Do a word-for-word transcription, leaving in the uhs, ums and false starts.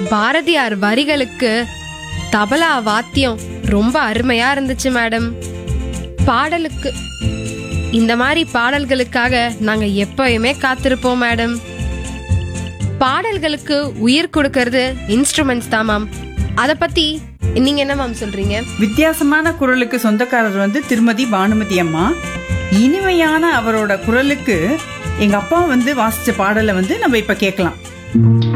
பாரதியார் வரிகளுக்கு தபலா வாத்தியம் ரொம்ப அருமையா இருந்துச்சு மேடம். பாடலுக்கு இந்த மாதிரி பாடல்களுக்காக நாங்க எப்பயுமே காத்திருப்போம் மேடம். பாடல்களுக்கு உயிர் கொடுக்கறது இன்ஸ்ட்ருமெண்ட்ஸ் தான் மேம். அத பத்தி நீங்க என்ன மேம் சொல்றீங்க? வித்தியாசமான குரலுக்கு சொந்தக்காரர் வந்து திருமதி பானுமதி அம்மா. இனிமையான அவரோட குரலுக்கு எங்க அப்பா வந்து வாசிச்ச பாடலை வந்து நம்ம இப்ப கேட்கலாம்.